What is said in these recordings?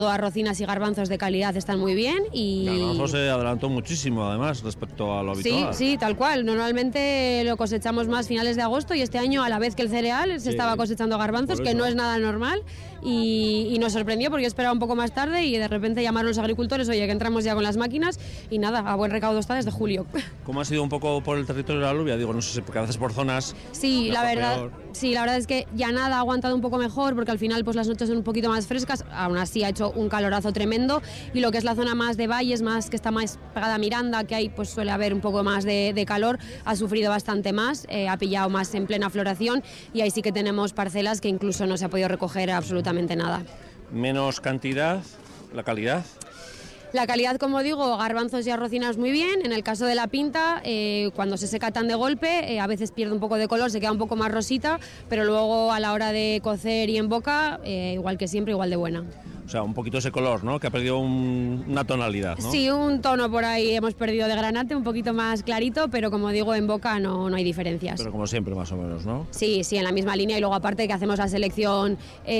Arrocinas y garbanzos de calidad están muy bien y... Garbanzos se adelantó muchísimo además respecto a lo habitual. Sí, tal cual. Normalmente lo cosechamos más finales de agosto y este año a la vez que el cereal se estaba cosechando garbanzos, que no es nada normal y nos sorprendió porque yo esperaba un poco más tarde y de repente llamaron los agricultores, oye, que entramos ya con las máquinas y nada, a buen recaudo está desde julio. ¿Cómo ha sido un poco por el territorio de la alubia? Digo, no sé si porque a veces por zonas... Sí, la verdad es que Llanada ha aguantado un poco mejor porque al final pues las noches son un poquito más frescas, aún así ha hecho un calorazo tremendo y lo que es la zona más de valles, más que está más pegada a Miranda, que ahí pues suele haber un poco más de calor, ha sufrido bastante más, ha pillado más en plena floración y ahí sí que tenemos parcelas que incluso no se ha podido recoger absolutamente nada. Menos cantidad, la calidad. La calidad, como digo, garbanzos y arrocinas muy bien. En el caso de la pinta, cuando se seca tan de golpe, a veces pierde un poco de color, se queda un poco más rosita, pero luego a la hora de cocer y en boca, igual que siempre, igual de buena. O sea, un poquito ese color, ¿no? Que ha perdido una tonalidad, ¿no? Sí, un tono por ahí hemos perdido de granate, un poquito más clarito, pero como digo, en boca no hay diferencias. Pero como siempre, más o menos, ¿no? Sí, en la misma línea y luego aparte que hacemos la selección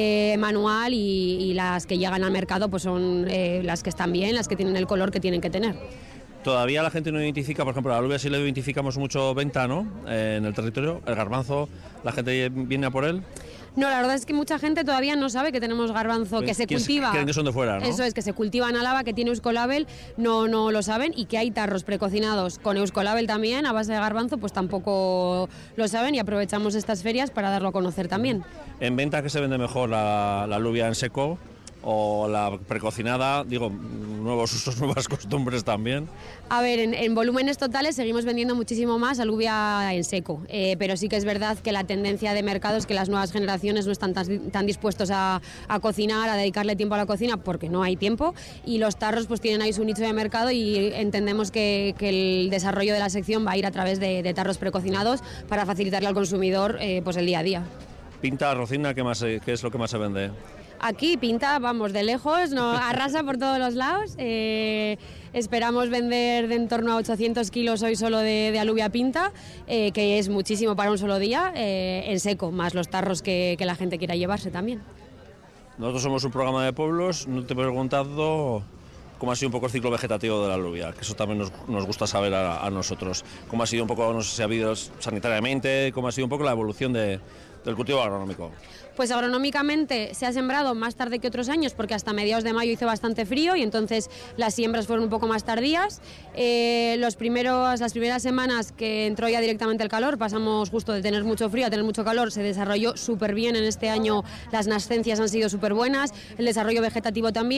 manual y las que llegan al mercado pues son las que están bien, las que tienen el color que tienen que tener. Todavía la gente no identifica, por ejemplo, a la alubia sí le identificamos mucho venta, ¿no? En el territorio, el garbanzo, ¿la gente viene a por él? No, la verdad es que mucha gente todavía no sabe que tenemos garbanzo que se cultiva. Creen que son de fuera, ¿no? Eso es, que se cultiva en Álava, que tiene Euskolabel, no lo saben, y que hay tarros precocinados con Euskolabel también, a base de garbanzo, pues tampoco lo saben y aprovechamos estas ferias para darlo a conocer también. ¿En venta qué se vende mejor, la alubia en seco o la precocinada? Digo, nuevos usos, nuevas costumbres también. A ver, en volúmenes totales seguimos vendiendo muchísimo más alubia en seco, pero sí que es verdad que la tendencia de mercado es que las nuevas generaciones no están tan dispuestos a cocinar, a dedicarle tiempo a la cocina porque no hay tiempo, y los tarros pues tienen ahí su nicho de mercado y entendemos que el desarrollo de la sección va a ir a través de tarros precocinados para facilitarle al consumidor pues el día a día. Pinta, arrocina, ¿qué es lo que más se vende? Aquí pinta, vamos, de lejos, no arrasa por todos los lados. Esperamos vender de en torno a 800 kilos hoy solo de alubia pinta, que es muchísimo para un solo día, en seco, más los tarros que la gente quiera llevarse también. Nosotros somos un programa de pueblos, no te he preguntado cómo ha sido un poco el ciclo vegetativo de la alubia, que eso también nos gusta saber a nosotros. Cómo ha sido un poco, no sé si ha habido sanitariamente, cómo ha sido un poco la evolución del cultivo agronómico. Pues agronómicamente se ha sembrado más tarde que otros años porque hasta mediados de mayo hizo bastante frío y entonces las siembras fueron un poco más tardías. Las primeras semanas que entró ya directamente el calor, pasamos justo de tener mucho frío a tener mucho calor, se desarrolló súper bien en este año, las nascencias han sido súper buenas, el desarrollo vegetativo también.